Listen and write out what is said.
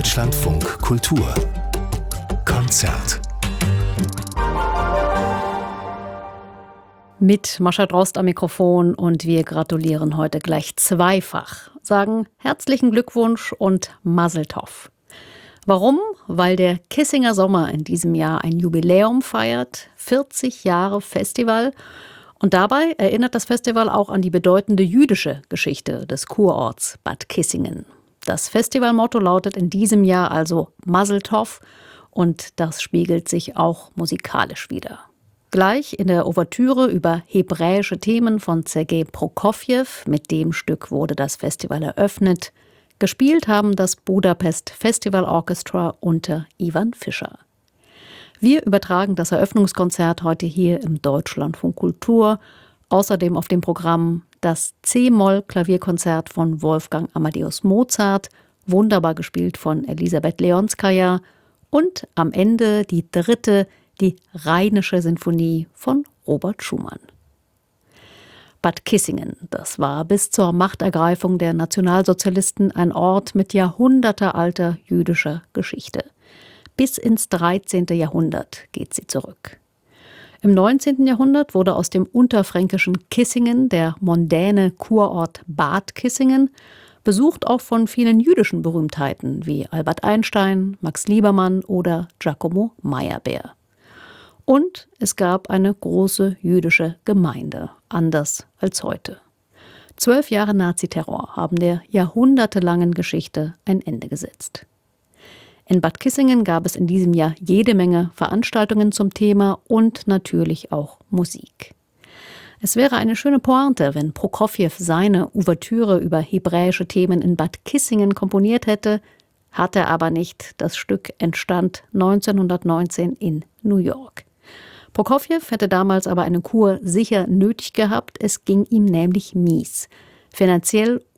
Deutschlandfunk Kultur Konzert. Mit Mascha Drost am Mikrofon und wir gratulieren heute gleich zweifach. Sagen herzlichen Glückwunsch und Mazel Tov. Warum? Weil der Kissinger Sommer in diesem Jahr ein Jubiläum feiert, 40 Jahre Festival. Und dabei erinnert das Festival auch an die bedeutende jüdische Geschichte des Kurorts Bad Kissingen. Das Festivalmotto lautet in diesem Jahr also Mazel Tov und das spiegelt sich auch musikalisch wider. Gleich in der Ouvertüre über hebräische Themen von Sergei Prokofjew, mit dem Stück wurde das Festival eröffnet. Gespielt haben das Budapest Festival Orchestra unter Ivan Fischer. Wir übertragen das Eröffnungskonzert heute hier im Deutschlandfunk Kultur. Außerdem auf dem Programm das C-Moll-Klavierkonzert von Wolfgang Amadeus Mozart, wunderbar gespielt von Elisabeth Leonskaja. Und am Ende die dritte, die Rheinische Sinfonie von Robert Schumann. Bad Kissingen, das war bis zur Machtergreifung der Nationalsozialisten ein Ort mit jahrhundertealter jüdischer Geschichte. Bis ins 13. Jahrhundert geht sie zurück. Im 19. Jahrhundert wurde aus dem unterfränkischen Kissingen der mondäne Kurort Bad Kissingen, besucht auch von vielen jüdischen Berühmtheiten wie Albert Einstein, Max Liebermann oder Giacomo Meyerbeer. Und es gab eine große jüdische Gemeinde, anders als heute. 12 Jahre Naziterror haben der jahrhundertelangen Geschichte ein Ende gesetzt. In Bad Kissingen gab es in diesem Jahr jede Menge Veranstaltungen zum Thema und natürlich auch Musik. Es wäre eine schöne Pointe, wenn Prokofjew seine Ouvertüre über hebräische Themen in Bad Kissingen komponiert hätte, hat er aber nicht. Das Stück entstand 1919 in New York. Prokofjew hätte damals aber eine Kur sicher nötig gehabt, es ging ihm nämlich mies. Finanziell